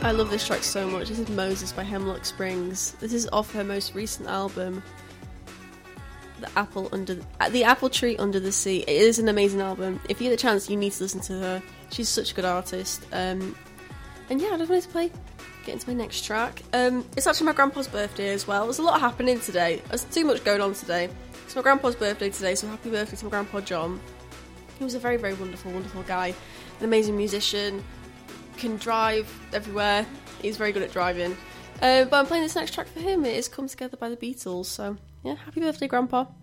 I love this track so much. This is Moses by Hemlock Springs. This is off her most recent album, The Apple Tree Under the Sea. It is an amazing album. If you get the chance, you need to listen to her. She's such a good artist. And yeah, I just wanted to get into my next track. It's actually my grandpa's birthday as well. There's a lot happening today. There's too much going on today. It's my grandpa's birthday today, so happy birthday to my grandpa John. He was a very, very wonderful, wonderful guy. An amazing musician. Can drive everywhere. He's very good at driving. But I'm playing this next track for him. It is Come Together by the Beatles. So, yeah, happy birthday, Grandpa.